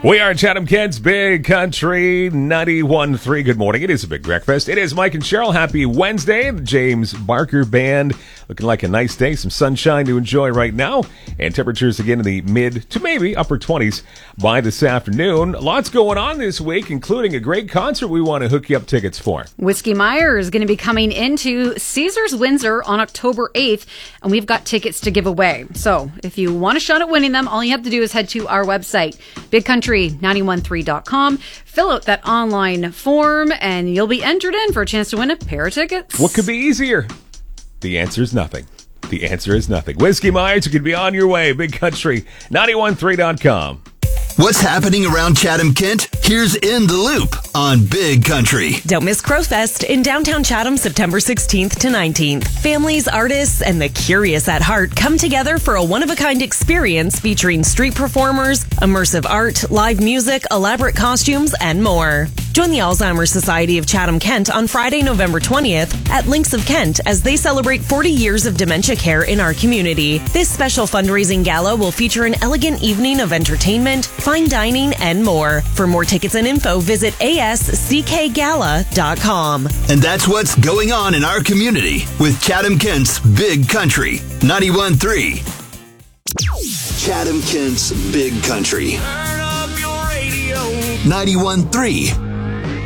We are Chatham Kent's Big Country 91.3. Good morning. It is a big breakfast. It is Mike and Cheryl. Happy Wednesday. The James Barker Band looking like a nice day. Some sunshine to enjoy right now. And temperatures again in the mid to maybe upper 20s by this afternoon. Lots going on this week, including a great concert we want to hook you up tickets for. Whiskey Myers is going to be coming into Caesars Windsor on October 8th, and we've got tickets to give away. So if you want a shot at winning them, all you have to do is head to our website, bigcountry913.com. Fill out that online form, and you'll be entered in for a chance to win a pair of tickets. What could be easier? The answer is nothing. The answer is nothing. Whiskey Myers, you could be on your way. bigcountry913.com. What's happening around Chatham, Kent? Here's In the Loop on Big Country. Don't miss Crowfest in downtown Chatham, September 16th to 19th. Families, artists, and the curious at heart come together for a one-of-a-kind experience featuring street performers, immersive art, live music, elaborate costumes, and more. Join the Alzheimer's Society of Chatham, Kent on Friday, November 20th at Links of Kent as they celebrate 40 years of dementia care in our community. This special fundraising gala will feature an elegant evening of entertainment, fine dining, and more. For more tickets and info, visit asckgala.com. And that's what's going on in our community with Chatham Kent's Big Country 91.3. Chatham Kent's Big Country 91.3.